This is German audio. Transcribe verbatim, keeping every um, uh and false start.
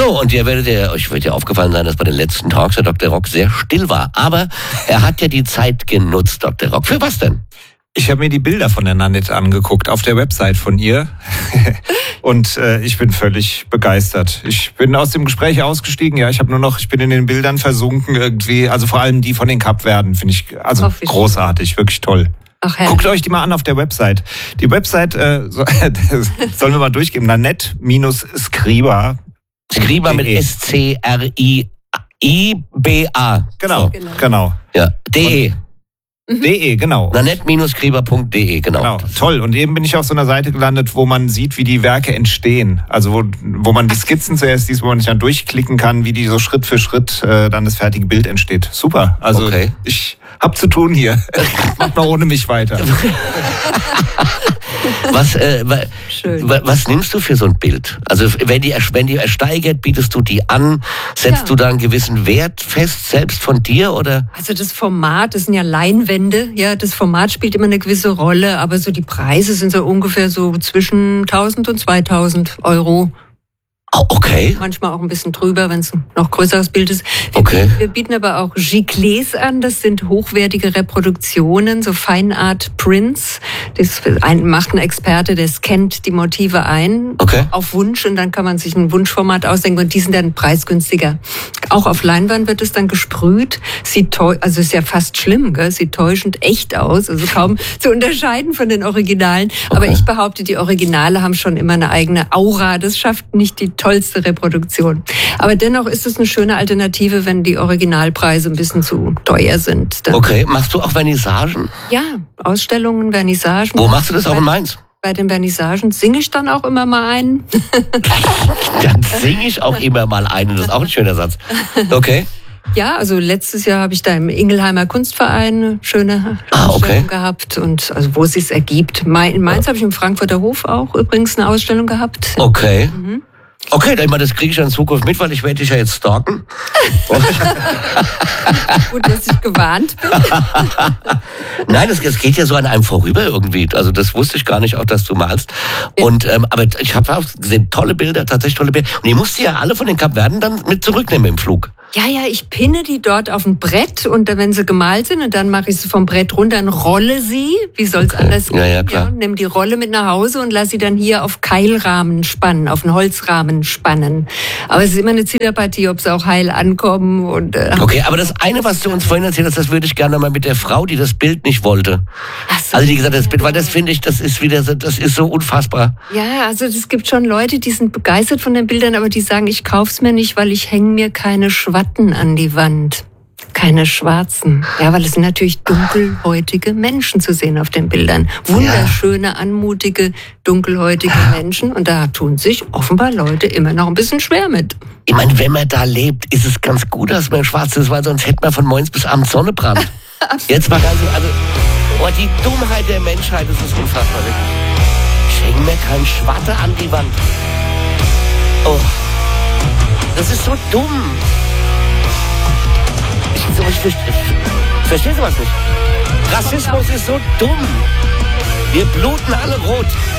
So, und ihr werdet ja, euch wird ja aufgefallen sein, dass bei den letzten Talks der Doktor Rock sehr still war. Aber er hat ja die Zeit genutzt, Doktor Rock. Für was denn? Ich habe mir die Bilder von der Nanette angeguckt auf der Website von ihr und äh, ich bin völlig begeistert. Ich bin aus dem Gespräch ausgestiegen, ja, ich habe nur noch, ich bin in den Bildern versunken irgendwie, also vor allem die von den Kapverden finde ich also oh, großartig, wirklich toll. Ach, guckt euch die mal an auf der Website. Die Website äh, so, sollen wir mal durchgeben, Nanette-Scriba. Scriba mit S C R I I B A. Genau, so. genau. genau. Ja, D E. Mhm. De, genau. Nanette-Scriba punkt de, genau. Genau. Toll. Und eben bin ich auf so einer Seite gelandet, wo man sieht, wie die Werke entstehen. Also wo, wo man die Skizzen zuerst sieht, wo man sich dann durchklicken kann, wie die so Schritt für Schritt äh, dann das fertige Bild entsteht. Super. Also okay. Ich hab zu tun hier. Macht mal ohne mich weiter. Was, äh, Schön. was nimmst du für so ein Bild? Also wenn die, wenn die ersteigert, bietest du die an? Setzt ja. du da einen gewissen Wert fest, selbst von dir? Oder? Also das Format, das sind ja Leinwände. Ja, das Format spielt immer eine gewisse Rolle. Aber so die Preise sind so ungefähr so zwischen tausend und zweitausend Euro. Oh, okay. Manchmal auch ein bisschen drüber, wenn es ein noch größeres Bild ist. Wir, okay. wir bieten aber auch Giclées an. Das sind hochwertige Reproduktionen, so Fine Art Prints. Das ein, macht ein Experte, der scannt die Motive ein okay. auf Wunsch und dann kann man sich ein Wunschformat ausdenken und die sind dann preisgünstiger. Auch auf Leinwand wird es dann gesprüht. Sieht täu- also ist ja fast schlimm, gell? Sieht täuschend echt aus, also kaum zu unterscheiden von den Originalen. Okay. Aber ich behaupte, die Originale haben schon immer eine eigene Aura. Das schafft nicht die tollste Reproduktion. Aber dennoch ist es eine schöne Alternative, wenn die Originalpreise ein bisschen zu teuer sind. Dann okay, machst du auch Vernissagen? Ja, Ausstellungen, Vernissagen. Wo machst du das auch in Mainz? Bei den Vernissagen singe ich dann auch immer mal einen. Dann singe ich auch immer mal einen, das ist auch ein schöner Satz. Okay. Ja, also letztes Jahr habe ich da im Ingelheimer Kunstverein eine schöne ah, Ausstellung okay. gehabt und also wo es sich ergibt. In Mainz ja. habe ich im Frankfurter Hof auch übrigens eine Ausstellung gehabt. Okay. Mhm. Okay, ich meine, das kriege ich ja in Zukunft mit, weil ich werde dich ja jetzt stalken. Gut, dass ich gewarnt bin. Nein, es, es geht ja so an einem vorüber irgendwie. Also das wusste ich gar nicht, auch dass du malst. Und ähm, aber ich habe auch gesehen, tolle Bilder, tatsächlich tolle Bilder. Und die musst du ja alle von den Kapverden dann mit zurücknehmen im Flug. Ja, ja, ich pinne die dort auf ein Brett und wenn sie gemalt sind und dann mache ich sie vom Brett runter und rolle sie. Wie soll es okay. anders gehen? Ja, ja, klar. Ja, nimm die Rolle mit nach Hause und lass sie dann hier auf Keilrahmen spannen, auf einen Holzrahmen spannen. Aber es ist immer eine Zitterpartie, ob sie auch heil ankommen. Und, äh, okay, aber das eine, was du uns vorhin erzählt hast, das würde ich gerne mal mit der Frau, die das Bild nicht wollte. Ach so, also die gesagt hat, das Bild, weil das finde ich, das ist wieder, so, das ist so unfassbar. Ja, also es gibt schon Leute, die sind begeistert von den Bildern, aber die sagen, ich kauf's mir nicht, weil ich hänge mir keine Schwatten an die Wand. Keine schwarzen. Ja, weil es sind natürlich dunkelhäutige Menschen zu sehen auf den Bildern. Wunderschöne, anmutige, dunkelhäutige Menschen. Und da tun sich offenbar Leute immer noch ein bisschen schwer mit. Ich meine, wenn man da lebt, ist es ganz gut, dass man schwarz ist, weil sonst hätte man von morgens bis abends Sonnenbrand. Jetzt mal ganz, also, oh, die Dummheit der Menschheit, das ist unfassbar, wirklich. Ich hänge mir kein Schwatte an die Wand. Oh, das ist so dumm. So, ich verstehe, verstehst du was nicht? Rassismus ist so dumm. Wir bluten alle rot.